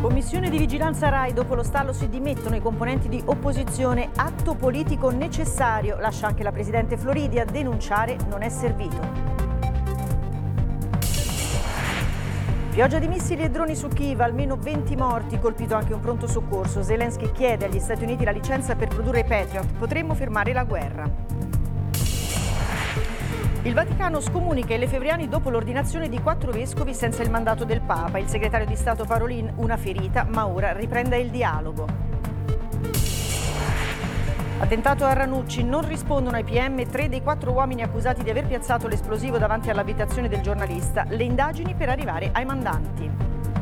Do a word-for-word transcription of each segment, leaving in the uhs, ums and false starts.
Commissione di vigilanza Rai, dopo lo stallo si dimettono i componenti di opposizione, atto politico necessario, lascia anche la Presidente Floridi a denunciare non è servito. Pioggia di missili e droni su Kiev, almeno venti morti, colpito anche un pronto soccorso. Zelensky chiede agli Stati Uniti la licenza per produrre i Patriot, potremmo fermare la guerra. Il Vaticano scomunica i lefebvriani dopo l'ordinazione di quattro vescovi senza il mandato del Papa. Il segretario di Stato Parolin, una ferita, ma ora riprende il dialogo. Attentato a Ranucci, non rispondono ai P M tre dei quattro uomini accusati di aver piazzato l'esplosivo davanti all'abitazione del giornalista. Le indagini per arrivare ai mandanti.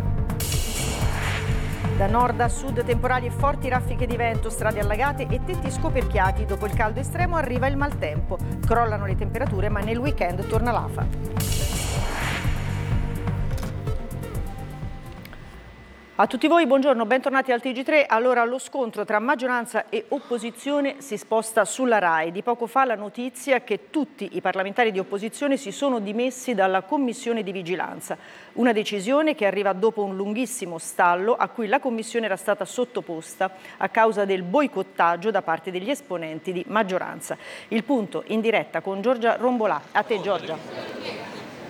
Da nord a sud temporali e forti raffiche di vento, strade allagate e tetti scoperchiati. Dopo il caldo estremo arriva il maltempo. Crollano le temperature, ma nel weekend torna l'afa. A tutti voi, buongiorno, bentornati al T G tre. Allora, lo scontro tra maggioranza e opposizione si sposta sulla Rai. Di poco fa la notizia che tutti i parlamentari di opposizione si sono dimessi dalla commissione di vigilanza. Una decisione che arriva dopo un lunghissimo stallo a cui la commissione era stata sottoposta a causa del boicottaggio da parte degli esponenti di maggioranza. Il punto in diretta con Giorgia Rombolà. A te, Giorgia.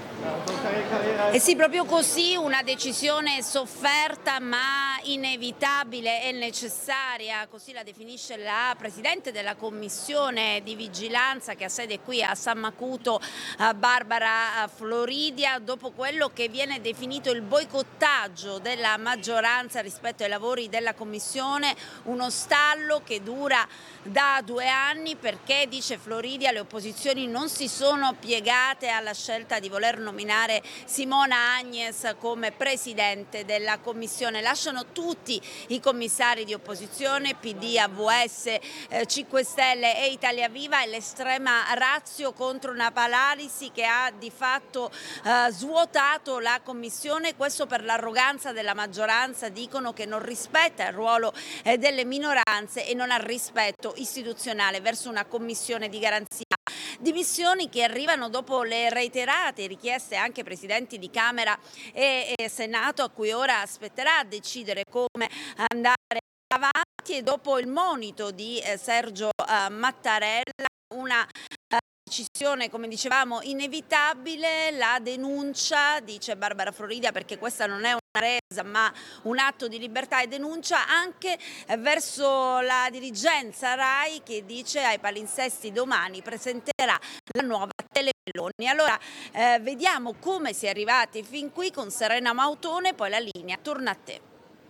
Eh sì, proprio così, una decisione sofferta ma inevitabile e necessaria, così la definisce la Presidente della Commissione di Vigilanza che ha sede qui a San Macuto, Barbara Floridia, dopo quello che viene definito il boicottaggio della maggioranza rispetto ai lavori della Commissione, uno stallo che dura da due anni perché, dice Floridia, le opposizioni non si sono piegate alla scelta di voler nominare Simona Agnes come Presidente della Commissione. Lasciano tutti i commissari di opposizione, P D, A V S, eh, cinque Stelle e Italia Viva, e l'estrema ratio contro una paralisi che ha di fatto eh, svuotato la Commissione, questo per l'arroganza della maggioranza, dicono che non rispetta il ruolo eh, delle minoranze e non ha rispetto istituzionale verso una commissione di garanzia. Dimissioni che arrivano dopo le reiterate richieste anche presidenti di Camera e, e Senato, a cui ora aspetterà a decidere come andare avanti, e dopo il monito di eh, Sergio eh, Mattarella, una eh, decisione, come dicevamo, inevitabile, la denuncia, dice Barbara Floridia, perché questa non è una resa ma un atto di libertà e denuncia anche verso la dirigenza Rai, che dice ai palinsesti domani presenterà la nuova Telemeloni. Allora eh, vediamo come si è arrivati fin qui con Serena Mautone, poi la linea torna a te.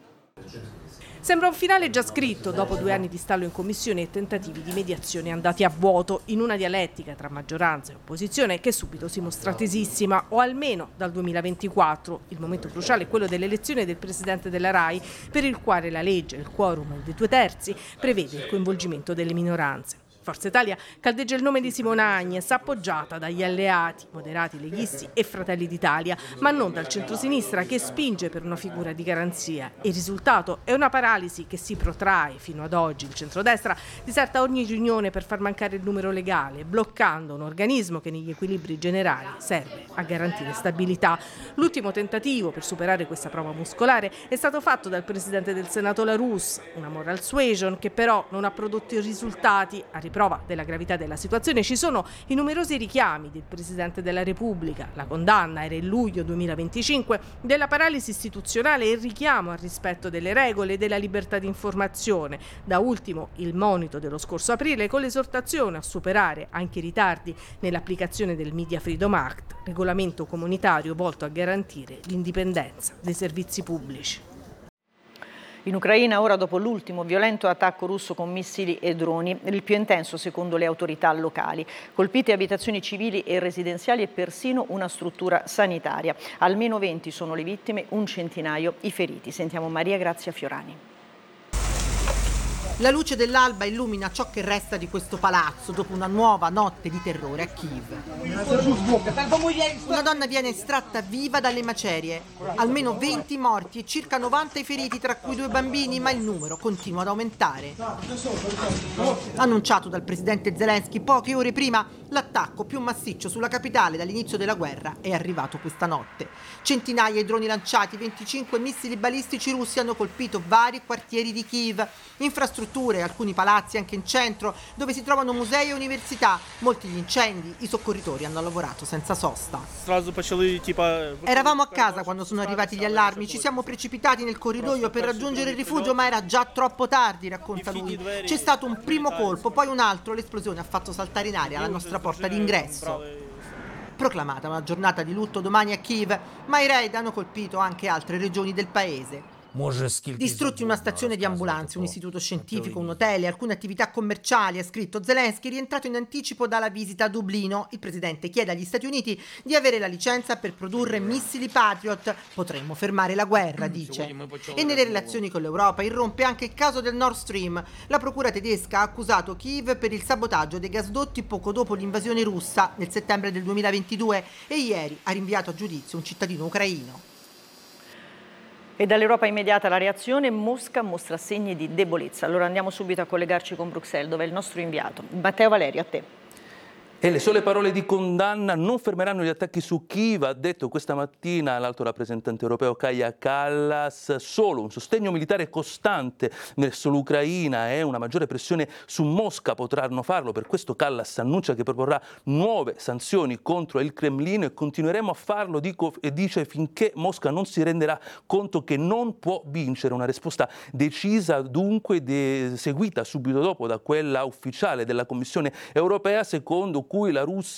Sembra un finale già scritto dopo due anni di stallo in commissione e tentativi di mediazione andati a vuoto, in una dialettica tra maggioranza e opposizione che subito si mostra tesissima, o almeno dal duemilaventiquattro. Il momento cruciale è quello dell'elezione del presidente della Rai, per il quale la legge, il quorum dei due terzi, prevede il coinvolgimento delle minoranze. Forza Italia caldeggia il nome di Simona Agnes, appoggiata dagli alleati, moderati, leghisti e Fratelli d'Italia, ma non dal centrosinistra, che spinge per una figura di garanzia. Il risultato è una paralisi che si protrae fino ad oggi. Il centrodestra diserta ogni riunione per far mancare il numero legale, bloccando un organismo che negli equilibri generali serve a garantire stabilità. L'ultimo tentativo per superare questa prova muscolare è stato fatto dal presidente del Senato La Russa, una moral suasion che però non ha prodotto i risultati. A prova della gravità della situazione ci sono i numerosi richiami del Presidente della Repubblica, la condanna era il luglio duemilaventicinque della paralisi istituzionale e il richiamo al rispetto delle regole e della libertà di informazione, da ultimo il monito dello scorso aprile con l'esortazione a superare anche i ritardi nell'applicazione del Media Freedom Act, regolamento comunitario volto a garantire l'indipendenza dei servizi pubblici. In Ucraina, ora dopo l'ultimo violento attacco russo con missili e droni, il più intenso secondo le autorità locali. Colpite abitazioni civili e residenziali e persino una struttura sanitaria. Almeno venti sono le vittime, un centinaio i feriti. Sentiamo Maria Grazia Fiorani. La luce dell'alba illumina ciò che resta di questo palazzo dopo una nuova notte di terrore a Kiev. Una donna viene estratta viva dalle macerie. Almeno venti morti e circa novanta i feriti, tra cui due bambini, ma il numero continua ad aumentare. Annunciato dal presidente Zelensky poche ore prima, l'attacco più massiccio sulla capitale dall'inizio della guerra è arrivato questa notte. Centinaia di droni lanciati, venticinque missili balistici russi hanno colpito vari quartieri di Kiev, infrastrutture, alcuni palazzi anche in centro, dove si trovano musei e università. Molti gli incendi, i soccorritori hanno lavorato senza sosta. Eravamo a casa quando sono arrivati gli allarmi, ci siamo precipitati nel corridoio per raggiungere il rifugio, ma era già troppo tardi, racconta lui. C'è stato un primo colpo, poi un altro, l'esplosione ha fatto saltare in aria la nostra porta d'ingresso. Proclamata una giornata di lutto domani a Kiev, ma i raid hanno colpito anche altre regioni del paese. Distrutti una stazione di ambulanze, un istituto scientifico, un hotel e alcune attività commerciali, ha scritto Zelensky, rientrato in anticipo dalla visita a Dublino. Il presidente chiede agli Stati Uniti di avere la licenza per produrre missili Patriot. Potremmo fermare la guerra, dice. E nelle relazioni con l'Europa irrompe anche il caso del Nord Stream. La procura tedesca ha accusato Kiev per il sabotaggio dei gasdotti poco dopo l'invasione russa nel settembre del duemilaventidue e ieri ha rinviato a giudizio un cittadino ucraino. E dall'Europa immediata la reazione, Mosca mostra segni di debolezza. Allora andiamo subito a collegarci con Bruxelles, dove è il nostro inviato. Matteo Valeri, a te. E le sole parole di condanna non fermeranno gli attacchi su Kiev, ha detto questa mattina l'alto rappresentante europeo Kaja Kallas. Solo un sostegno militare costante verso l'Ucraina e una maggiore pressione su Mosca potranno farlo. Per questo Kallas annuncia che proporrà nuove sanzioni contro il Cremlino e continueremo a farlo, dico, e dice, finché Mosca non si renderà conto che non può vincere. Una risposta decisa dunque, de- seguita subito dopo da quella ufficiale della Commissione europea, secondo cui la Russia